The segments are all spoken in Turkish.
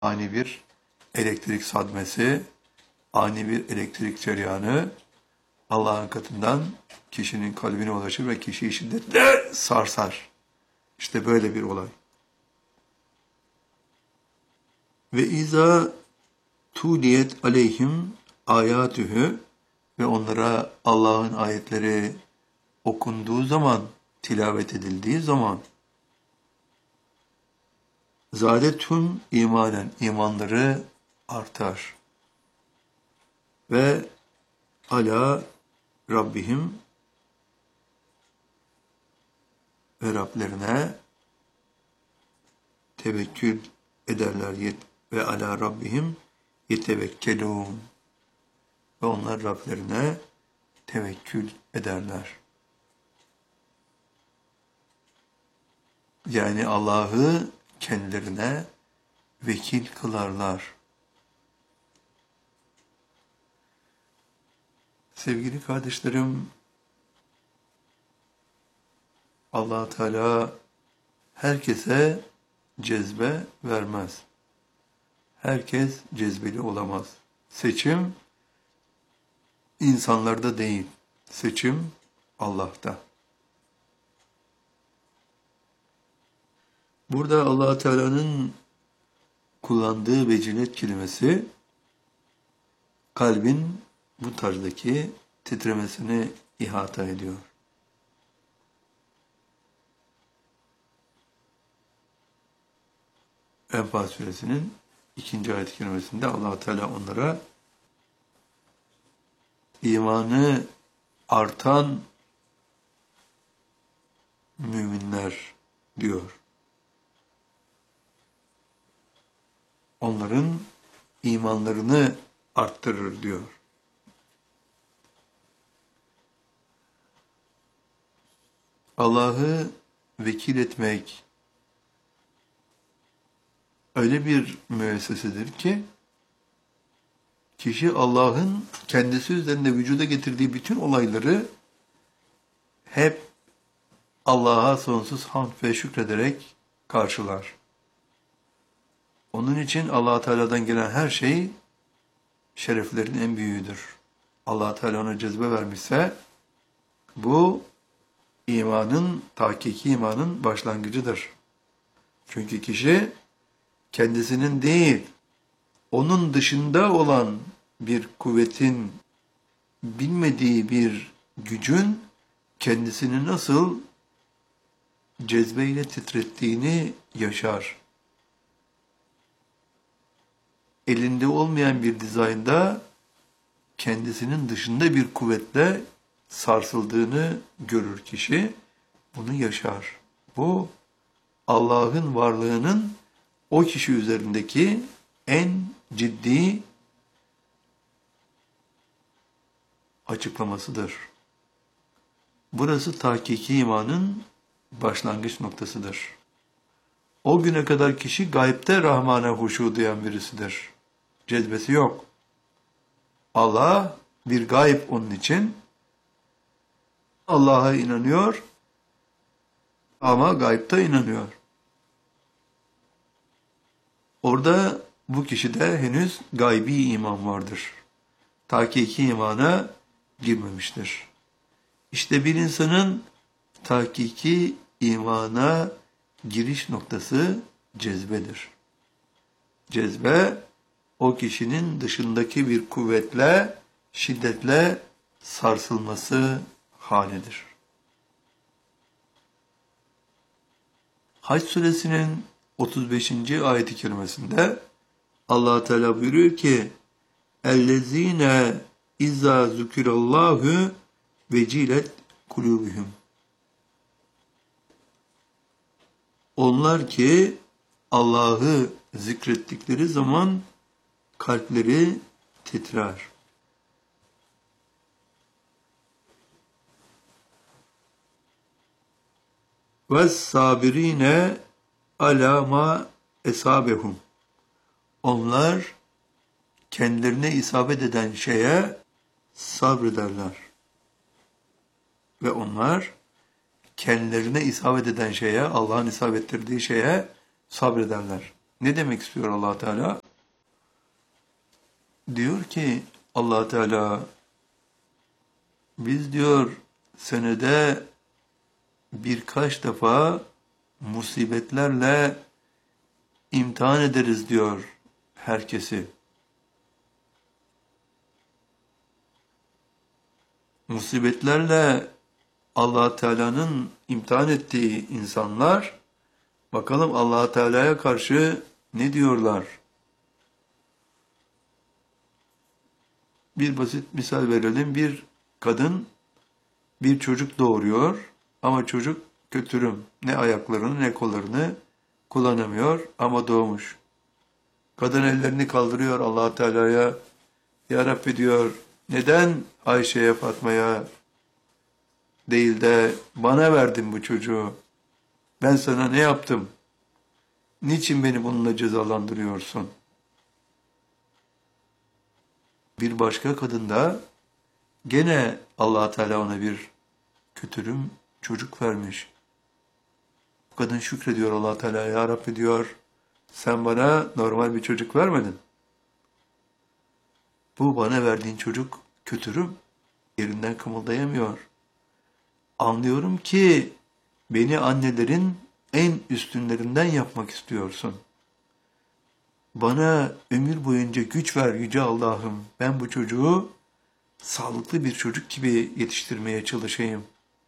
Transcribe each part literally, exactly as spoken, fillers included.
ani bir elektrik sadmesi, ani bir elektrik cereyanı Allah'ın katından kişinin kalbine ulaşır ve kişiyi şiddetle sarsar. İşte böyle bir olay. Ve izâ tuliyet aleyhim âyâtühü ve onlara Allah'ın ayetleri okunduğu zaman, tilavet edildiği zaman zâdethum imanen, imanları artar. Ve ala Rabbihim ve Rablerine tevekkül ederler ve ala Rabbihim yetevekkelûn ve onlar Rablerine tevekkül ederler. Yani Allah'ı kendilerine vekil kılarlar. Sevgili kardeşlerim, Allah Teala herkese cezbe vermez. Herkes cezbeli olamaz. Seçim insanlarda değil. Seçim Allah'ta. Burada Allah Teala'nın kullandığı vecilet kelimesi kalbin bu tarzdaki titremesini ihata ediyor. Enfal suresinin ikinci ayet-i kerimesinde Allah Teala onlara imanı artan müminler diyor. Onların imanlarını arttırır diyor. Allah'ı vekil etmek öyle bir müessesedir ki kişi Allah'ın kendisi üzerinde vücuda getirdiği bütün olayları hep Allah'a sonsuz hamd ve şükrederek karşılar. Onun için Allah Teala'dan gelen her şey şereflerin en büyüğüdür. Allah Teala ona cezbe vermişse bu imanın, tahkiki imanın başlangıcıdır. Çünkü kişi kendisinin değil, onun dışında olan bir kuvvetin, bilmediği bir gücün kendisini nasıl cezbeyle titrettiğini yaşar. Elinde olmayan bir dizaynda kendisinin dışında bir kuvvetle sarsıldığını görür kişi, bunu yaşar. Bu Allah'ın varlığının o kişi üzerindeki en ciddi açıklamasıdır. Burası tahkiki imanın başlangıç noktasıdır. O güne kadar kişi gaybte Rahman'a huşu duyan birisidir. Cezbesi yok. Allah bir gayb onun için. Allah'a inanıyor ama gaybta inanıyor. Orada bu kişide henüz gaybi iman vardır. Tahkiki imana girmemiştir. İşte bir insanın tahkiki imana giriş noktası cezbedir. Cezbe, o kişinin dışındaki bir kuvvetle, şiddetle sarsılması halidir. Hac suresinin otuz beşinci ayet-i kerimesinde Allah Teala buyuruyor ki: "Ellezine izâ zükirallâhu vecilet kulûbühüm." Onlar ki Allah'ı zikrettikleri zaman kalpleri titrer. وَالسَّابِر۪ينَ عَلَى مَا esabehum. Onlar kendilerine isabet eden şeye sabrederler. Ve onlar kendilerine isabet eden şeye, Allah'ın isabet ettirdiği şeye sabrederler. Ne demek istiyor Allah Teala? Diyor ki Allah Teala, biz diyor senede birkaç defa musibetlerle imtihan ederiz diyor herkesi. Musibetlerle Allah Teala'nın imtihan ettiği insanlar, bakalım Allah Teala'ya karşı ne diyorlar? Bir basit misal verelim. Bir kadın bir çocuk doğuruyor ama çocuk kötürüm. Ne ayaklarını ne kollarını kullanamıyor ama doğmuş. Kadın ellerini kaldırıyor Allah Teala'ya. Ya Rabbi diyor, neden Ayşe'ye, Fatma'ya değil de bana verdin bu çocuğu? Ben sana ne yaptım? Niçin beni bununla cezalandırıyorsun? Bir başka kadın da gene Allah Teala ona bir kötürüm çocuk vermiş. Kadın şükrediyor Allah Teala. Ya Rabbi diyor, sen bana normal bir çocuk vermedin. Bu bana verdiğin çocuk kötürüm, yerinden kımıldayamıyor. Anlıyorum ki beni annelerin en üstünlerinden yapmak istiyorsun. Bana ömür boyunca güç ver Yüce Allah'ım. Ben bu çocuğu sağlıklı bir çocuk gibi yetiştirmeye çalışayım.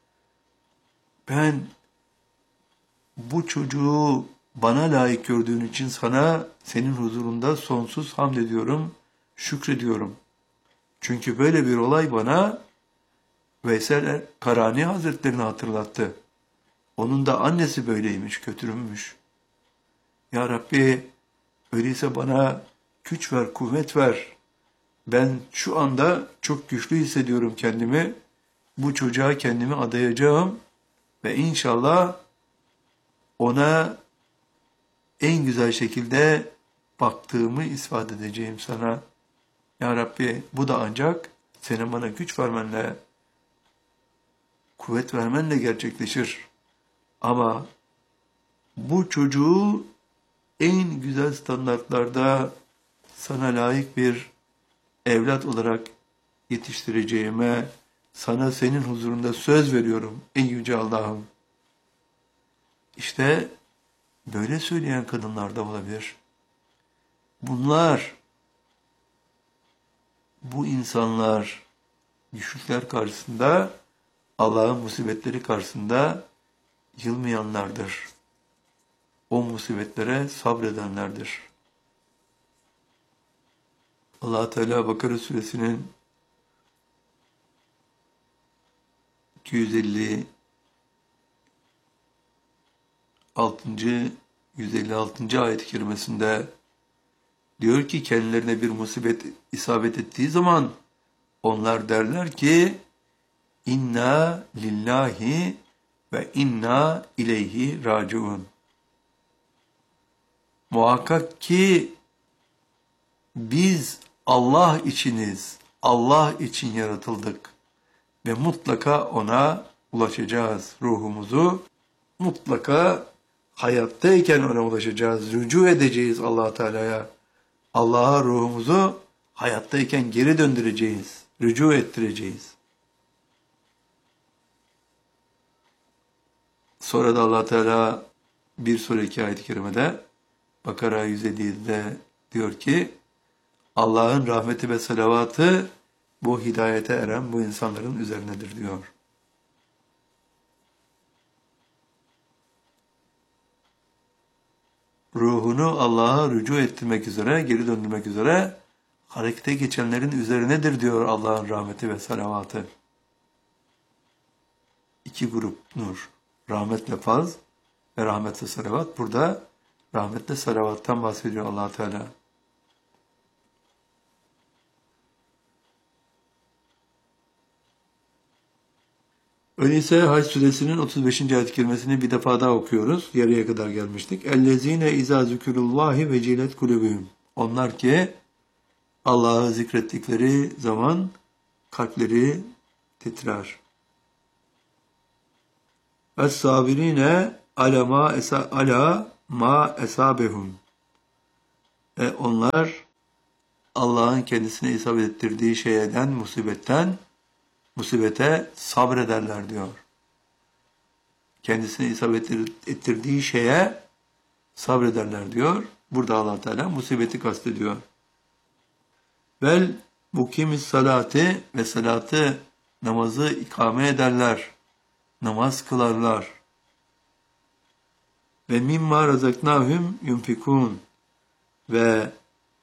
Ben bu çocuğu bana layık gördüğün için sana, senin huzurunda sonsuz hamd ediyorum, şükrediyorum. Çünkü böyle bir olay bana Veysel Karani Hazretlerini hatırlattı. Onun da annesi böyleymiş, kötürümmüş. Ya Rabbi, öyleyse bana güç ver, kuvvet ver. Ben şu anda çok güçlü hissediyorum kendimi. Bu çocuğa kendimi adayacağım ve inşallah ona en güzel şekilde baktığımı ispat edeceğim sana. Ya Rabbi, bu da ancak senin bana güç vermenle, kuvvet vermenle gerçekleşir. Ama bu çocuğu en güzel standartlarda sana layık bir evlat olarak yetiştireceğime sana senin huzurunda söz veriyorum ey Yüce Allah'ım. İşte böyle söyleyen kadınlar da olabilir. Bunlar, bu insanlar güçlükler karşısında, Allah'ın musibetleri karşısında yılmayanlardır. O musibetlere sabredenlerdir. Allah Teala Bakara suresinin iki yüz elli altıncı. yüz elli altıncı ayet-i kerimesinde diyor ki, kendilerine bir musibet isabet ettiği zaman onlar derler ki inna lillahi ve inna ileyhi raciun. Muhakkak ki biz Allah içiniz, Allah için yaratıldık ve mutlaka ona ulaşacağız. Ruhumuzu mutlaka hayattayken ona ulaşacağız. Rücu edeceğiz Allah Teala'ya. Allah'a ruhumuzu hayattayken geri döndüreceğiz. Rücu ettireceğiz. Sonra da Allah Teala bir sonraki ayet-i kerimede Bakara yüz elli yedi'de diyor ki Allah'ın rahmeti ve salavatı bu hidayete eren bu insanların üzerinedir diyor. Ruhunu Allah'a rücu ettirmek üzere, geri döndürmek üzere harekete geçenlerin üzerinedir diyor Allah'ın rahmeti ve salavatı. İki grup nur. Rahmetle faz ve rahmetle salavat. Burada rahmetle salavattan bahsediyor Allah Teala. Öyleyse Hac suresinin otuz beşinci ayet-i kerimesini bir defa daha okuyoruz. Yarıya kadar gelmiştik. Ellezine izâ zükürullâhi vecilet kulübühüm. Onlar ki Allah'ı zikrettikleri zaman kalpleri titrer. Es-sabirine ala ma esa ala ma esabehum. Ve onlar Allah'ın kendisine isabet ettirdiği şeyden, musibetten, musibete sabrederler diyor. Kendisine isabet ettirdiği şeye sabrederler diyor. Burada Allah Teala musibeti kastediyor. Vel mukimis salati ve salatı, namazı ikame ederler. Namaz kılarlar. Ve mimma razaknahum yunfikun ve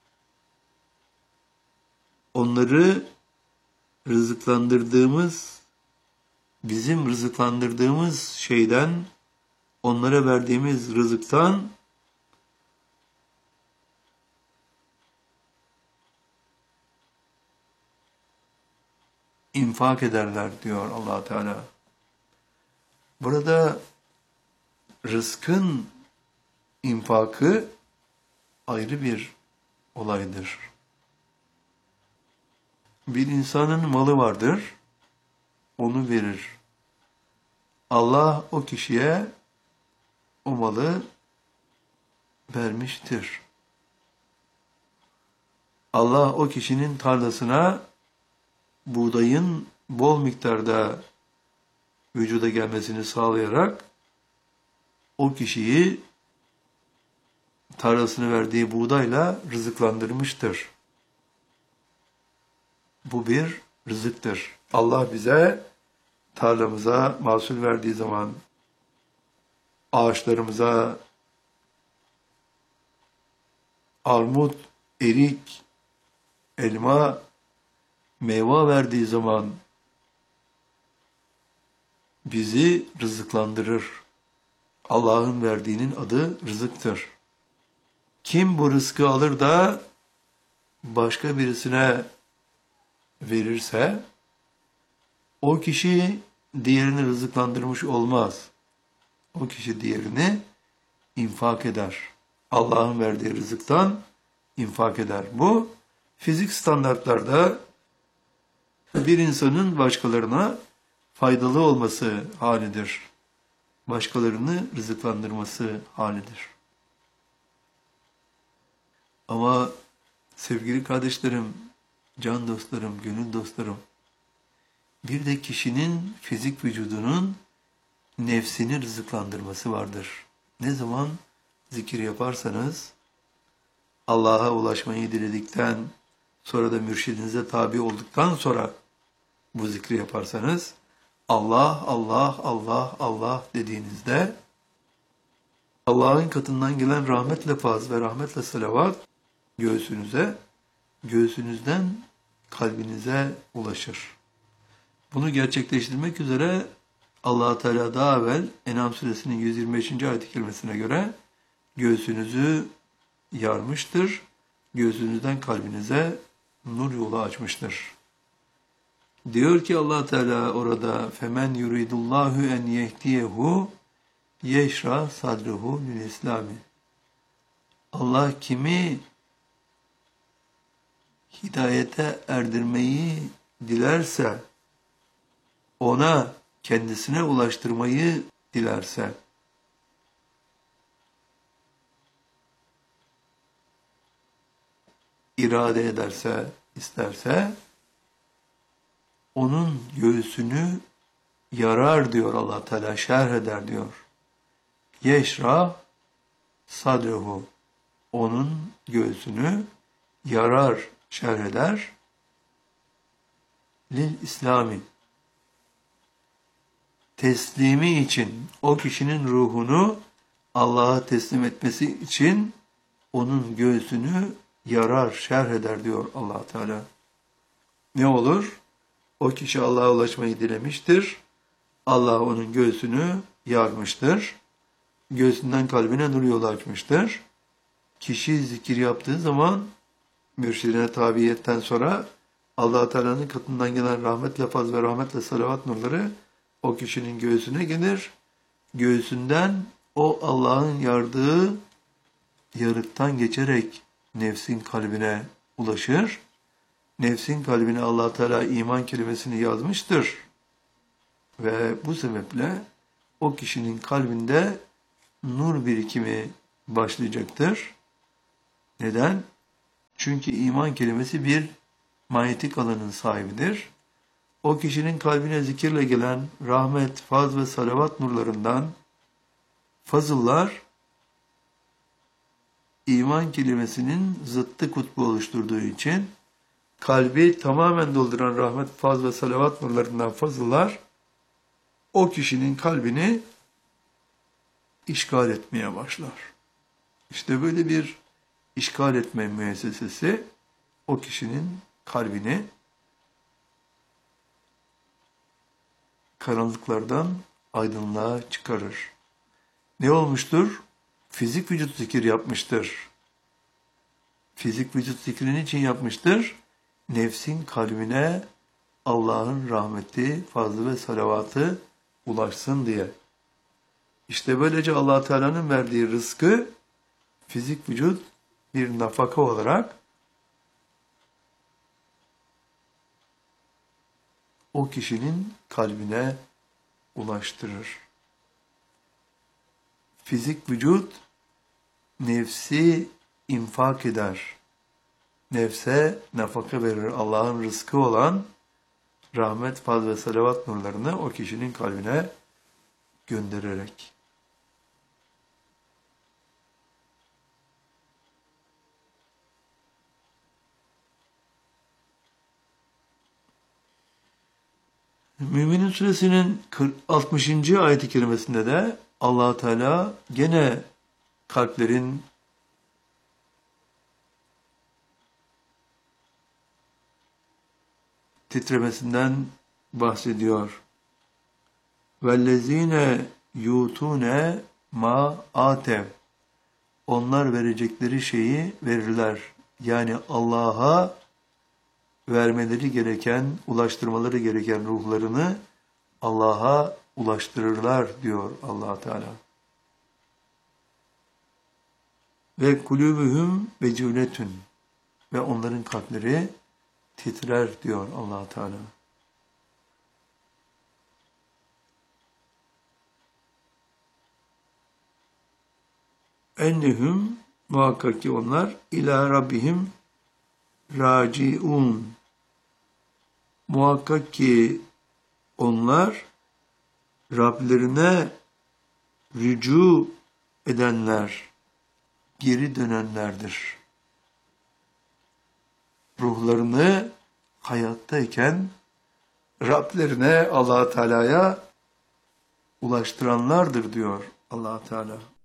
onları rızıklandırdığımız, bizim rızıklandırdığımız şeyden, onlara verdiğimiz rızıktan infak ederler diyor Allah Teala. Burada rızkın infakı ayrı bir olaydır. Bir insanın malı vardır, onu verir. Allah o kişiye o malı vermiştir. Allah o kişinin tarlasına buğdayın bol miktarda vücuda gelmesini sağlayarak o kişiyi tarlasını verdiği buğdayla rızıklandırmıştır. Bu bir rızıktır. Allah bize tarlamıza mahsul verdiği zaman, ağaçlarımıza armut, erik, elma, meyve verdiği zaman bizi rızıklandırır. Allah'ın verdiğinin adı rızıktır. Kim bu rızkı alır da başka birisine verirse, o kişi diğerini rızıklandırmış olmaz. O kişi diğerini infak eder. Allah'ın verdiği rızıktan infak eder. Bu fizik standartlarda bir insanın başkalarına faydalı olması halidir. Başkalarını rızıklandırması halidir. Ama sevgili kardeşlerim, can dostlarım, gönül dostlarım, bir de kişinin fizik vücudunun nefsini rızıklandırması vardır. Ne zaman zikir yaparsanız, Allah'a ulaşmayı diledikten sonra da mürşidinize tabi olduktan sonra bu zikri yaparsanız, Allah, Allah, Allah, Allah dediğinizde Allah'ın katından gelen rahmetle faz ve rahmetle salavat göğsünüze, göğsünüzden kalbinize ulaşır. Bunu gerçekleştirmek üzere Allah Teala daha evvel En'am suresinin yüz yirmi beşinci ayet-i kerimesine göre göğsünüzü yarmıştır. Göğsünüzden kalbinize nur yolu açmıştır. Diyor ki Allah Teala orada femen yuridullahu en yehdiyehu yeşra sadruhu lil İslami. Allah kimi hidayete erdirmeyi dilerse, ona kendisine ulaştırmayı dilerse, irade ederse, isterse, onun göğsünü yarar diyor Allah Teala, şerh eder diyor. Yeşra sadrehu, onun göğsünü yarar, şerh eder. Lil İslami, teslimi için, o kişinin ruhunu Allah'a teslim etmesi için onun göğsünü yarar, şerh eder diyor Allah Teala. Ne olur? O kişi Allah'a ulaşmayı dilemiştir. Allah onun göğsünü yarmıştır. Göğsünden kalbine nur yolu açmıştır. Kişi zikir yaptığı zaman mürşidine tabiyetten sonra Allah Teala'nın katından gelen rahmetle faz ve rahmetle salavat nurları o kişinin göğsüne gelir. Göğsünden o Allah'ın yardığı yarıktan geçerek nefsin kalbine ulaşır. Nefsin kalbine Allah Teala iman kelimesini yazmıştır. Ve bu sebeple o kişinin kalbinde nur birikimi başlayacaktır. Neden? Çünkü iman kelimesi bir manyetik alanın sahibidir. O kişinin kalbine zikirle gelen rahmet, faz ve salavat nurlarından fazıllar, iman kelimesinin zıttı kutbu oluşturduğu için kalbi tamamen dolduran rahmet, faz ve salavat nurlarından fazıllar o kişinin kalbini işgal etmeye başlar. İşte böyle bir işgal etme müessesesi o kişinin kalbini karanlıklardan aydınlığa çıkarır. Ne olmuştur? Fizik vücut zikir yapmıştır. Fizik vücut zikrini için yapmıştır? Nefsin kalbine Allah'ın rahmeti, fazlı ve salavatı ulaşsın diye. İşte böylece Allah Teala'nın verdiği rızkı fizik vücut bir nafaka olarak o kişinin kalbine ulaştırır. Fizik vücut nefsi infak eder. Nefse nafaka verir. Allah'ın rızkı olan rahmet, faz ve salavat nurlarını o kişinin kalbine göndererek. Müminin Suresinin altmışıncı ayet-i kerimesinde de Allah Teala gene kalplerin titremesinden bahsediyor. وَالَّذ۪ينَ يُوتُونَ ma atev. Onlar verecekleri şeyi verirler. Yani Allah'a vermeleri gereken, ulaştırmaları gereken ruhlarını Allah'a ulaştırırlar diyor Allah Teala. Ve kulübühüm vecûletün. Ve onların kalpleri titrer diyor Allah Teala. Ennehum, muhakkak ki onlar ila rabbihim raciun. Muhakkak ki onlar Rablerine rücu edenler, geri dönenlerdir. Ruhlarını hayattayken Rablerine, Allah Teala'ya ulaştıranlardır diyor Allah Teala.